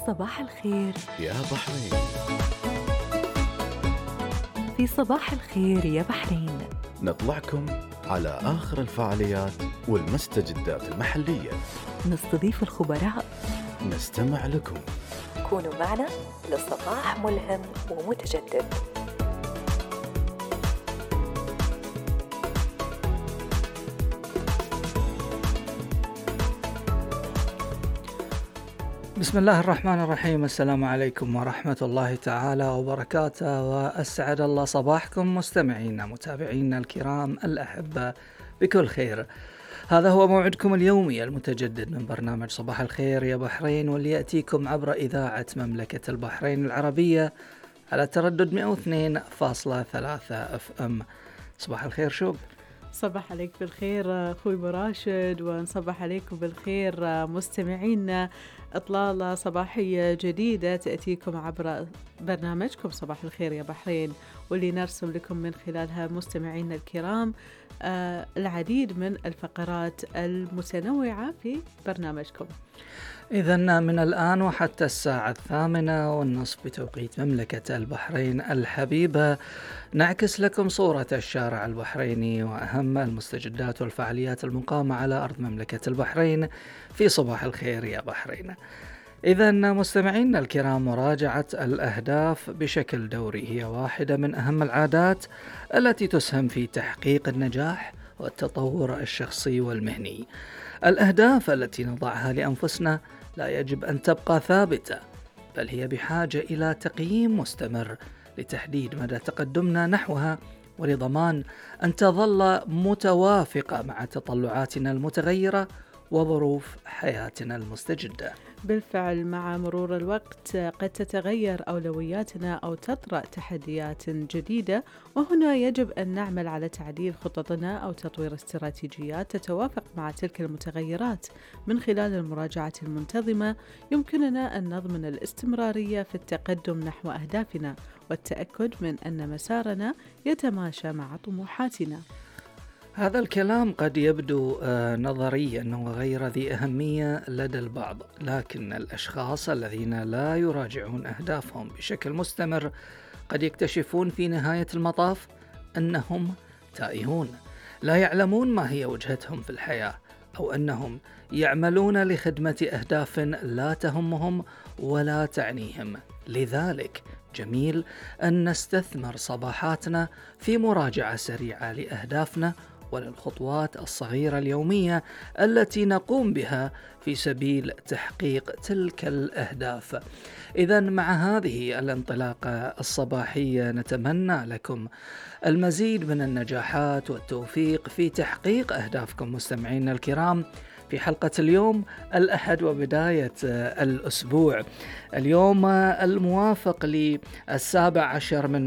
صباح الخير يا بحرين. في صباح الخير يا بحرين. نطلعكم على آخر الفعاليات والمستجدات المحلية، نستضيف الخبراء، نستمع لكم. كونوا معنا لصباح ملهم ومتجدد. بسم الله الرحمن الرحيم. السلام عليكم ورحمة الله تعالى وبركاته، وأسعد الله صباحكم مستمعينا متابعينا الكرام الأحبة بكل خير. هذا هو موعدكم اليومي المتجدد من برنامج صباح الخير يا بحرين، واللي يأتيكم عبر إذاعة مملكة البحرين العربية على تردد 102.3 FM. صباح الخير شوق. صباح عليك بالخير أخوي أبو راشد، ونصبح عليكم بالخير مستمعينا. إطلالة صباحية جديدة تأتيكم عبر برنامجكم صباح الخير يا بحرين، واللي نرسم لكم من خلالها مستمعينا الكرام العديد من الفقرات المتنوعة في برنامجكم. إذن من الآن وحتى الساعة 8:30 بتوقيت مملكة البحرين الحبيبة نعكس لكم صورة الشارع البحريني وأهم المستجدات والفعاليات المقامة على أرض مملكة البحرين في صباح الخير يا بحرين. إذن مستمعينا الكرام، مراجعة الأهداف بشكل دوري هي واحدة من أهم العادات التي تسهم في تحقيق النجاح والتطور الشخصي والمهني. الأهداف التي نضعها لأنفسنا لا يجب أن تبقى ثابتة، بل هي بحاجة إلى تقييم مستمر لتحديد مدى تقدمنا نحوها، ولضمان أن تظل متوافقة مع تطلعاتنا المتغيرة وظروف حياتنا المستجدة. بالفعل مع مرور الوقت قد تتغير أولوياتنا أو تطرأ تحديات جديدة، وهنا يجب أن نعمل على تعديل خططنا أو تطوير استراتيجيات تتوافق مع تلك المتغيرات. من خلال المراجعة المنتظمة يمكننا أن نضمن الاستمرارية في التقدم نحو أهدافنا، والتأكد من أن مسارنا يتماشى مع طموحاتنا. هذا الكلام قد يبدو نظريا وغير ذي أهمية لدى البعض، لكن الأشخاص الذين لا يراجعون أهدافهم بشكل مستمر قد يكتشفون في نهاية المطاف أنهم تائهون، لا يعلمون ما هي وجهتهم في الحياة، أو أنهم يعملون لخدمة أهداف لا تهمهم ولا تعنيهم. لذلك جميل أن نستثمر صباحاتنا في مراجعة سريعة لأهدافنا وللخطوات الصغيرة اليومية التي نقوم بها في سبيل تحقيق تلك الأهداف. إذن مع هذه الانطلاقة الصباحية نتمنى لكم المزيد من النجاحات والتوفيق في تحقيق أهدافكم مستمعينا الكرام في حلقة اليوم الأحد وبداية الأسبوع. اليوم الموافق لل17 من